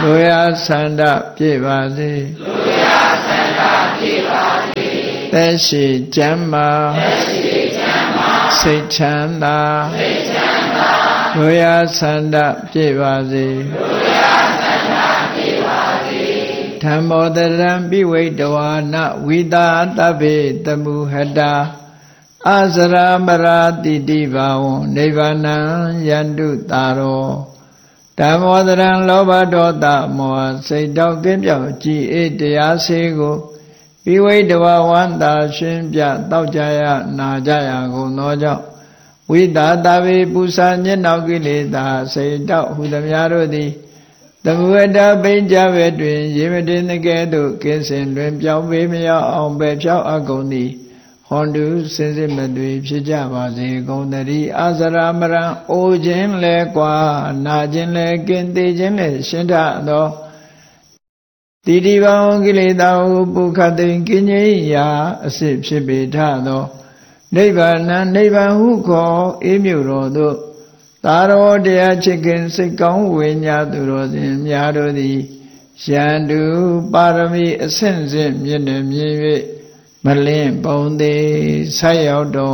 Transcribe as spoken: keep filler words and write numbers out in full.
လူရဆန္ဒပြည့်ပါစေလူရဆန္ဒပြည့်ပါစေသက်ရှိကျမ်းမာသက်ရှိကျမ်းမာစိတ်ချမ်းသာစိတ်ချမ်းသာလူရဆန္ဒပြည့်ပါစေလူရဆန္ဒပြည့်ပါစေဓမ္မောတရံပိဝိတဝါနဝိတာတဗ္ဗေတမုဟတာအစရမရာတိတိဘာဝံနိဗ္ဗာနံယန္တုတာရောဓမ္မောတရံလောဘဒေါသမောဟစိတ်တောက်ကင်းပြောက်ကြည်အေးတရားစေကိုပိဝိတဝဝန္တာရှင်ပြတောက်ကြရနာကြရကုန်သောကြောင့်ဝိတာတဗ္ဗေပူဇာညစ်နောက်ကိလေသာစိတ်တောက်ဟူသည်များတို့သည်သမုဝတ္တပိဉ္ကြဘဲတွင်ရေမတင်ကဲ့သို့ကင်းစင်တွင်ပြောင်းပေမရောက်အောင်ပဲဖြောက်အကုန်သည်ဟွန်တုစင်စစ်မသွေဖြစ်ကြပါစေကုန်သတည်းအစရမရံအိုခြင်းလဲကွာနာခြင်းလဲကင်းသေးခြင်းလဲရှင်းထသောတိတိဘောင်ကိလေသာဟုပုခတ်သိင်ကင်းကြီးရာအစစ်ဖြစ်ပေထသောနိဗ္ဗာန်နိဗ္ဗာန်ဟုခေါ်အေးမြုတော်သို့သာရောတရားချစ်ခင်စိတ်ကောင်းဝိညာသူတော်စင်များတို့သည်ယန္တုပါရမီအဆင့်ဆင့်မြင့်နေမြင့်၍မလင့်ပုံသေးဆက်ရောက်တော်